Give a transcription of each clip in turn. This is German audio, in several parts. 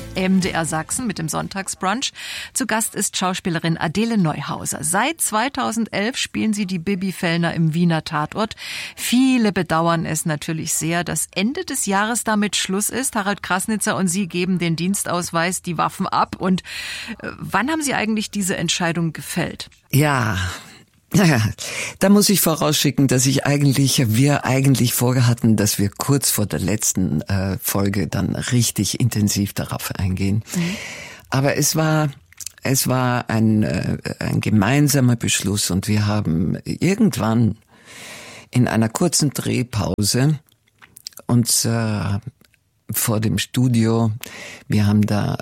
MDR Sachsen mit dem Sonntagsbrunch. Zu Gast ist Schauspielerin Adele Neuhauser. Seit 2011 spielen sie die Bibi Fellner im Wiener Tatort. Viele bedauern es natürlich sehr, dass Ende des Jahres damit Schluss ist. Harald Krasnitzer und Sie geben den Dienstausweis, die Waffen ab. Und wann haben Sie eigentlich diese Entscheidung gefällt? Ja, da muss ich vorausschicken, dass wir eigentlich vorhatten, dass wir kurz vor der letzten Folge dann richtig intensiv darauf eingehen. Mhm. Aber es war ein gemeinsamer Beschluss und wir haben irgendwann in einer kurzen Drehpause uns vor dem Studio, wir haben da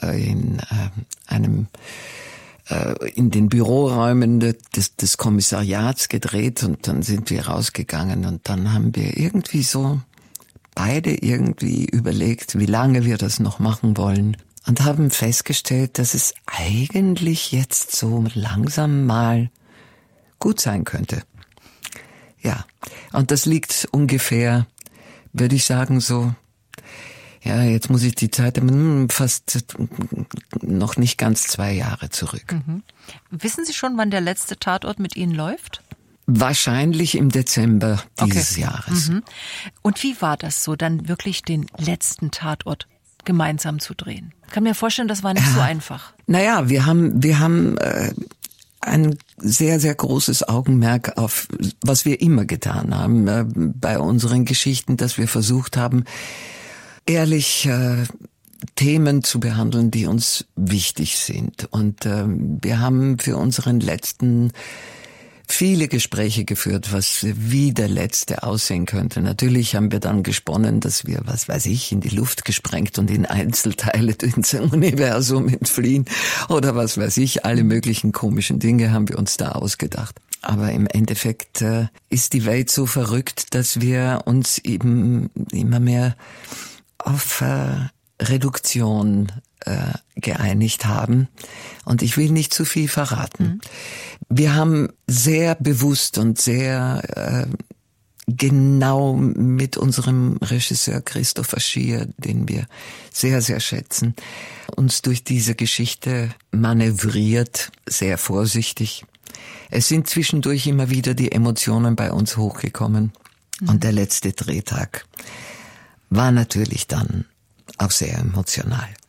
in den Büroräumen des Kommissariats gedreht und dann sind wir rausgegangen und dann haben wir beide überlegt, wie lange wir das noch machen wollen und haben festgestellt, dass es eigentlich jetzt so langsam mal gut sein könnte. Ja, und das liegt ungefähr, würde ich sagen, so, ja, jetzt muss ich die Zeit fast noch nicht ganz 2 Jahre zurück. Mhm. Wissen Sie schon, wann der letzte Tatort mit Ihnen läuft? Wahrscheinlich im Dezember dieses Jahres. Mhm. Und wie war das so, dann wirklich den letzten Tatort gemeinsam zu drehen? Ich kann mir vorstellen, das war nicht so einfach. Naja, wir haben ein sehr, sehr großes Augenmerk auf, was wir immer getan haben bei unseren Geschichten, dass wir versucht haben, ehrlich Themen zu behandeln, die uns wichtig sind. Und wir haben für unseren letzten viele Gespräche geführt, wie der letzte aussehen könnte. Natürlich haben wir dann gesponnen, dass wir, in die Luft gesprengt und in Einzelteile ins Universum entfliehen oder alle möglichen komischen Dinge haben wir uns da ausgedacht. Aber im Endeffekt ist die Welt so verrückt, dass wir uns eben immer mehr auf Reduktion geeinigt haben. Und ich will nicht zu viel verraten. Mhm. Wir haben sehr bewusst und sehr genau mit unserem Regisseur Christopher Schier, den wir sehr, sehr schätzen, uns durch diese Geschichte manövriert, sehr vorsichtig. Es sind zwischendurch immer wieder die Emotionen bei uns hochgekommen. Mhm. Und der letzte Drehtag war natürlich dann auch sehr emotional.